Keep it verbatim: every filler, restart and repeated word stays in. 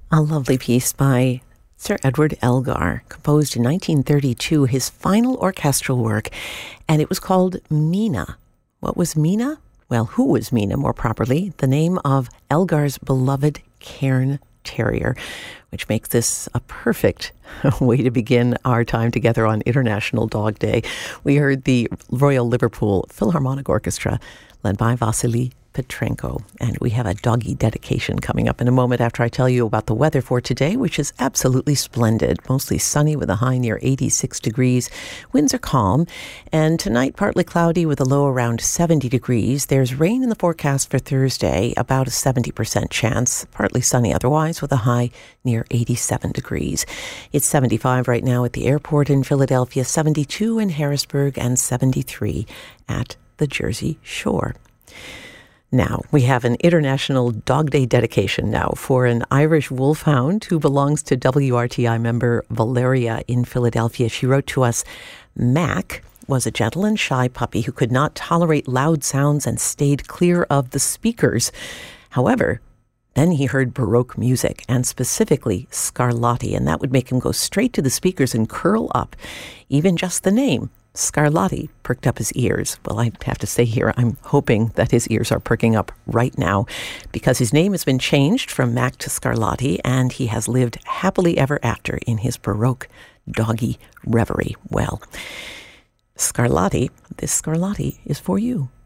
A lovely piece by Sir Edward Elgar, composed in nineteen thirty-two, his final orchestral work, and it was called Mina. What was Mina? Well, who was Mina, more properly? The name of Elgar's beloved cairn terrier, which makes this a perfect way to begin our time together on International Dog Day. We heard the Royal Liverpool Philharmonic Orchestra, led by Vasily Petrenko. And we have a doggy dedication coming up in a moment after I tell you about the weather for today, which is absolutely splendid. Mostly sunny with a high near eighty-six degrees. Winds are calm. And tonight, partly cloudy with a low around seventy degrees. There's rain in the forecast for Thursday, about a seventy percent chance. Partly sunny otherwise with a high near eighty-seven degrees. It's seventy-five right now at the airport in Philadelphia, seventy-two in Harrisburg, and seventy-three at the Jersey Shore. Now, we have an International Dog Day dedication now for an Irish wolfhound who belongs to W R T I member Valeria in Philadelphia. She wrote to us, Mac was a gentle and shy puppy who could not tolerate loud sounds and stayed clear of the speakers. However, then he heard Baroque music, and specifically Scarlatti, and that would make him go straight to the speakers and curl up. Even just the name, Scarlatti, perked up his ears. Well, I have to say here, I'm hoping that his ears are perking up right now, because his name has been changed from Mac to Scarlatti, and he has lived happily ever after in his Baroque doggy reverie. Well, Scarlatti, this Scarlatti is for you.